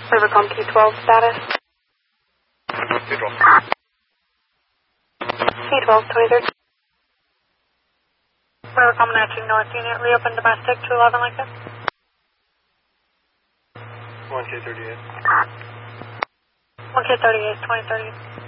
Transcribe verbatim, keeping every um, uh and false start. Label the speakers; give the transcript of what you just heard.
Speaker 1: Rivercom T twelve status.
Speaker 2: T twelve.
Speaker 1: T twelve, twenty-third. Rivercom nineteen North Unit, reopen domestic, two eleven Lincoln.
Speaker 2: one K thirty-eight.
Speaker 1: one K thirty-eight, twenty thirty.